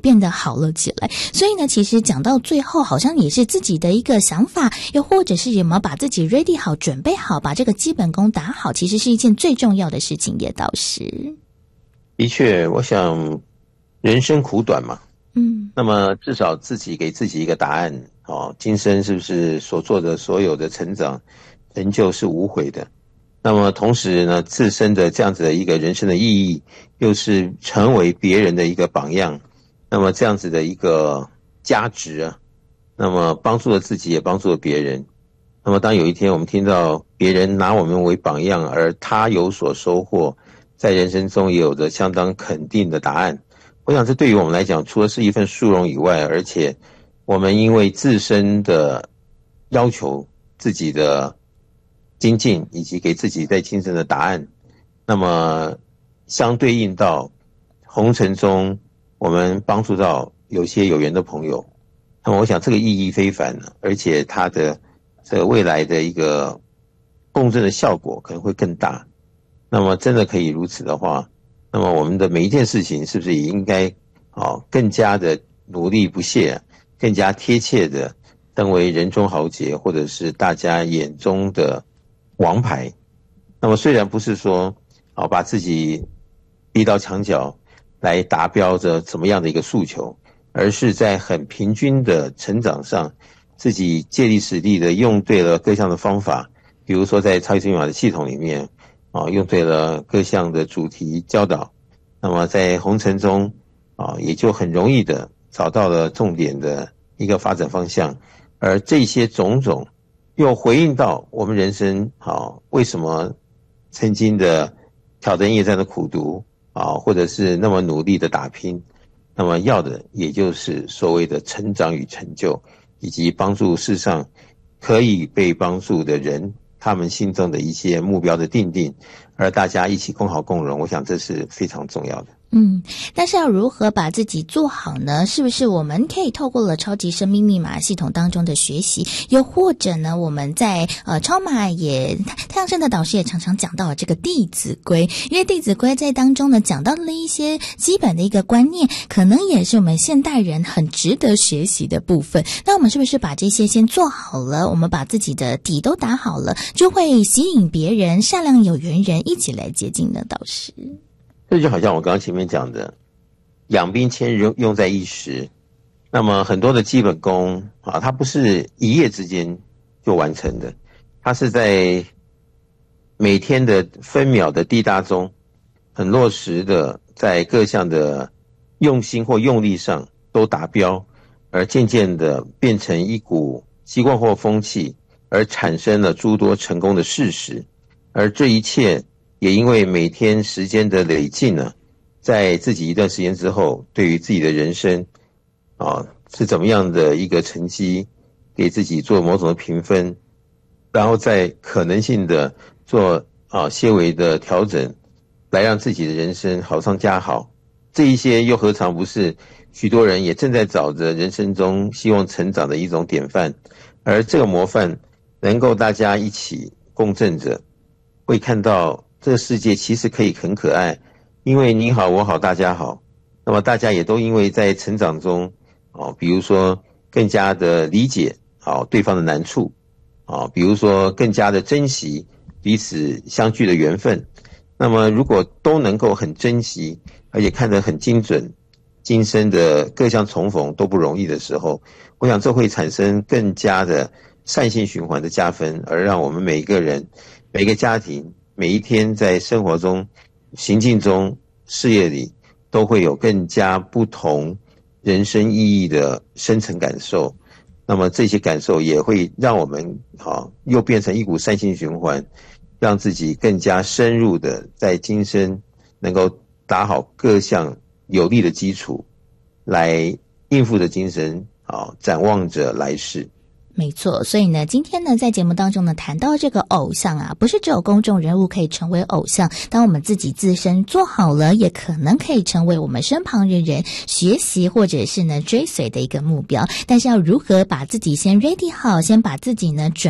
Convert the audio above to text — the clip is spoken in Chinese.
变得好了起来。所以呢，其实讲到最后，好像也是自己的一个想法，又或者是有没有把自己 ready 好，准备好，把这个基本功打好，其实是一件最重要的事情，也倒是。 的确，我想人生苦短嘛，那么至少自己给自己一个答案，今生是不是所做的所有的成长成就是无悔的？那么同时呢，自身的这样子的一个人生的意义，又是成为别人的一个榜样，那么这样子的一个价值啊，那么帮助了自己，也帮助了别人。那么当有一天我们听到别人拿我们为榜样，而他有所收获，在人生中也有着相当肯定的答案，我想这对于我们来讲，除了是一份殊荣以外，而且我们因为自身的要求，自己的精进，以及给自己在精神的答案，那么相对应到红尘中我们帮助到有些有缘的朋友，那么我想这个意义非凡，而且它的这个未来的一个共振的效果可能会更大。那么真的可以如此的话，那么我们的每一件事情是不是也应该更加的努力不懈，更加贴切的登为人中豪杰，或者是大家眼中的王牌。那么虽然不是说把自己逼到墙角来达标着怎么样的一个诉求，而是在很平均的成长上，自己借力使力的用对了各项的方法，比如说在超级密码的系统里面用对了各项的主题教导，那么在红尘中也就很容易的找到了重点的一个发展方向。而这些种种又回应到我们人生为什么曾经的挑灯夜战的苦读或者是那么努力的打拼，那么要的也就是所谓的成长与成就，以及帮助世上可以被帮助的人，他们心中的一些目标的定定，而大家一起共好共荣，我想这是非常重要的。 但是要如何把自己做好呢？是不是我们可以透过了超级生命密码系统当中的学习，又或者呢，我们在超码也太阳升的导师也常常讲到了这个弟子规，因为弟子规在当中呢讲到了一些基本的一个观念，可能也是我们现代人很值得学习的部分。那我们是不是把这些先做好了，我们把自己的底都打好了，就会吸引别人善良有缘人一起来接近呢？导师， 这就好像我刚刚前面讲的，养兵千日用在一时。那么很多的基本功它不是一夜之间就完成的，它是在每天的分秒的滴答中，很落实的在各项的用心或用力上都达标，而渐渐的变成一股习惯或风气，而产生了诸多成功的事实。而这一切也因为每天时间的累进呢，在自己一段时间之后，对于自己的人生是怎么样的一个成绩，给自己做某种的评分，然后在可能性的做些微的调整，来让自己的人生好上加好。这一些又何尝不是许多人也正在找着人生中希望成长的一种典范，而这个模范能够大家一起共振着，会看到这个世界其实可以很可爱，因为你好我好大家好，那么大家也都因为在成长中比如说更加的理解对方的难处比如说更加的珍惜彼此相聚的缘分。那么如果都能够很珍惜，而且看得很精准，今生的各项重逢都不容易的时候，我想这会产生更加的善性循环的加分，而让我们每一个人每个家庭每一天在生活中行进中事业里都会有更加不同人生意义的深层感受。那么这些感受也会让我们又变成一股善性循环，让自己更加深入的在今生能够打好各项有力的基础，来应付着今生展望着来世。 没错，所以呢，今天呢，在节目当中呢，谈到这个偶像不是只有公众人物可以成为偶像，当我们自己自身做好了，也可能可以成为我们身旁人人学习或者是呢追随的一个目标。但是要如何把自己先 ready 好，先把自己呢准